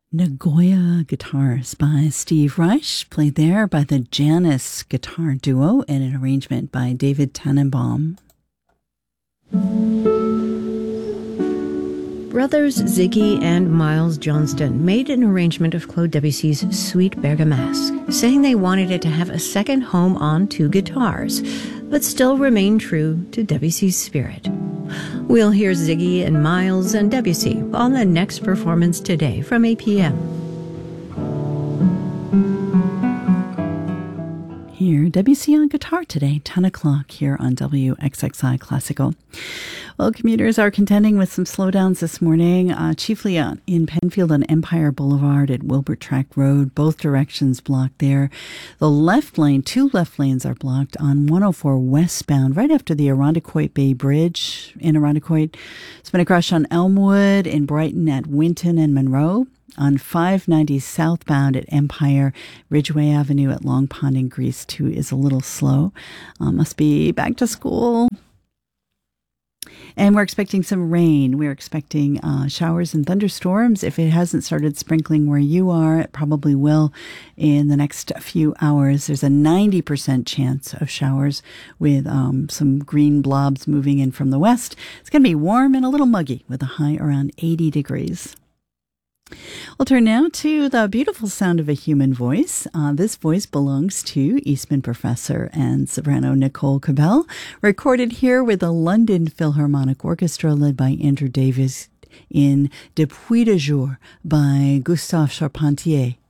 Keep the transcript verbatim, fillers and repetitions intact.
Nagoya Guitars by Steve Reich, played there by the Janus Guitar Duo and an arrangement by David Tannenbaum. Brothers Ziggy and Miles Johnston made an arrangement of Claude Debussy's Suite Bergamasque, saying they wanted it to have a second home on two guitars, but still remain true to Debussy's spirit. We'll hear Ziggy and Miles and Debussy on the next performance today from eight p.m. Here, Debussy on guitar today, ten o'clock here on W X X I Classical. Well, commuters are contending with some slowdowns this morning, uh, chiefly uh, in Penfield on Empire Boulevard at Wilbur Track Road. Both directions blocked there. The left lane, two left lanes are blocked on one oh four westbound, right after the Irondequoit Bay Bridge in Irondequoit. It's been a crush on Elmwood, in Brighton at Winton and Monroe. On five ninety southbound at Empire, Ridgeway Avenue at Long Pond and Greece too is a little slow. Uh, must be back to school. And we're expecting some rain. We're expecting uh, showers and thunderstorms. If it hasn't started sprinkling where you are, it probably will in the next few hours. There's a ninety percent chance of showers with um, some green blobs moving in from the west. It's going to be warm and a little muggy with a high around eighty degrees. We'll turn now to the beautiful sound of a human voice. Uh, this voice belongs to Eastman professor and soprano Nicole Cabell, recorded here with the London Philharmonic Orchestra led by Andrew Davis in Depuis de Jour by Gustave Charpentier.